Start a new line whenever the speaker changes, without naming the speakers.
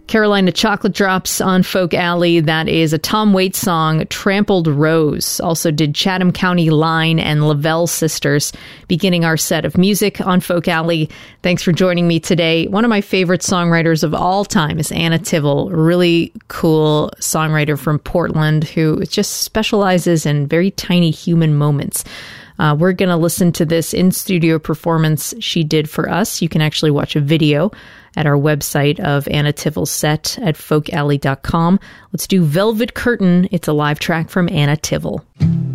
Carolina Chocolate Drops on Folk Alley. That is a Tom Waits song, Trampled Rose. Also did Chatham County Line and Lavelle Sisters, beginning our set of music on Folk Alley. Thanks for joining me today. One of my favorite songwriters of all time is Anna Tivel, a really cool songwriter from Portland who just specializes in very tiny human moments. We're going to listen to this in-studio performance she did for us. You can actually watch a video at our website of Anna Tivel's set at folkalley.com. Let's do Velvet Curtain. It's a live track from Anna Tivel.